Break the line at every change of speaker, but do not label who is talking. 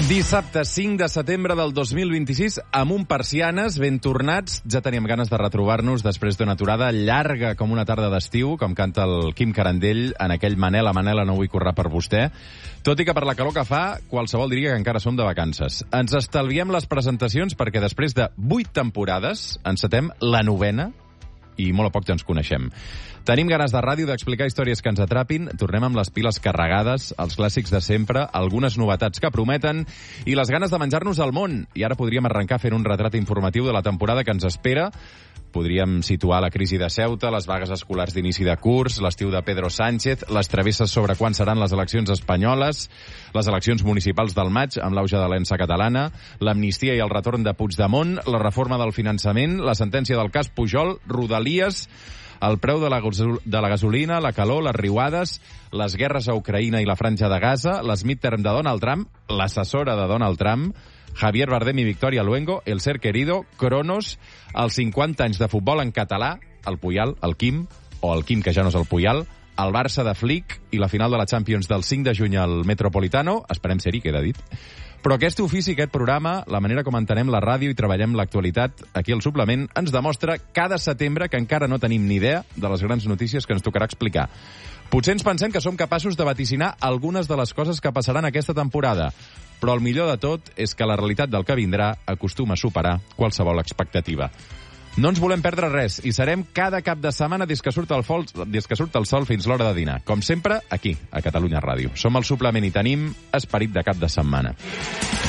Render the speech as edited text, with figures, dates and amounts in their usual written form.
Dissabte 5 de setembre del 2026, amunt persianes, ben tornats. Ja teníem ganes de retrobar-nos després d'una aturada llarga com una tarda d'estiu, com canta el Quim Carandell en aquell Manela, Manela, no vull currar per vostè. Tot i que per la calor que fa, qualsevol diria que encara som de vacances. Ens estalviem les presentacions perquè després de 8 temporades encetem la 9ª i molt a poc ja ens coneixem. Tenim ganes de ràdio, d'explicar històries que ens atrapin, tornem amb les piles carregades, els clàssics de sempre, algunes novetats que prometen i les ganes de menjar-nos el món. I ara podríem arrencar fent un retrat informatiu de la temporada que ens espera. Podríem situar la crisi de Ceuta, les vagues escolars d'inici de curs, l'estiu de Pedro Sánchez, les travesses sobre quan seran les eleccions espanyoles, les eleccions municipals del maig amb l'auge de l'ENSA catalana, l'amnistia i el retorn de Puigdemont, la reforma del finançament, la sentència del cas Pujol, Rodalies, el preu de la gasolina, la calor, les riuades, les guerres a Ucraïna i la franja de Gaza, les midterm de Donald Trump, l'assessora de Donald Trump, Javier Bardem i Victoria Luengo, El Ser Querido, Cronos, els 50 anys de futbol en català, el Puyal, el Quim, o el Quim, que ja no és el Puyal, el Barça de Flick i la final de la Champions del 5 de juny al Metropolitano. Esperem ser-hi, queda dit. Però aquest ofici, aquest programa, la manera com entenem la ràdio i treballem l'actualitat aquí al suplement, ens demostra cada setembre que encara no tenim ni idea de les grans notícies que ens tocarà explicar. Potser ens pensem que som capaços de vaticinar algunes de les coses que passaran aquesta temporada, però el millor de tot és que la realitat del que vindrà acostuma a superar qualsevol expectativa. No ens volem perdre res i serem cada cap de setmana des que surt el sol fins l'hora de dinar. Com sempre, aquí, a Catalunya Ràdio. Som el suplement i tenim esperit de cap de setmana.